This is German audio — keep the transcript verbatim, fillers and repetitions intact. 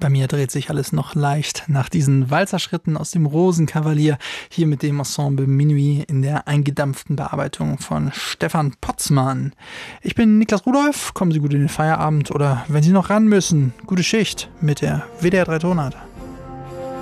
Bei mir dreht sich alles noch leicht nach diesen Walzerschritten aus dem Rosenkavalier, hier mit dem Ensemble Minuit in der eingedampften Bearbeitung von Stefan Potzmann. Ich bin Niklas Rudolph, kommen Sie gut in den Feierabend oder wenn Sie noch ran müssen, gute Schicht mit der W D R drei Tonart.